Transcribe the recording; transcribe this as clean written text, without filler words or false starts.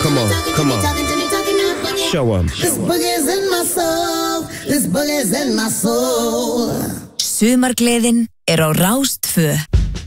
come on, come on. Show 'em. This boogie's in my soul. This boogie's in my soul. Sumargleðin á Rás 2.